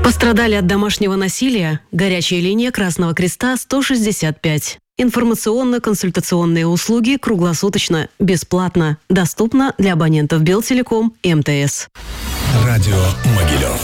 Пострадали от домашнего насилия? Горячая линия Красного Креста 165. Информационно-консультационные услуги круглосуточно, бесплатно. Доступно для абонентов Белтелеком и МТС. Радио Могилев.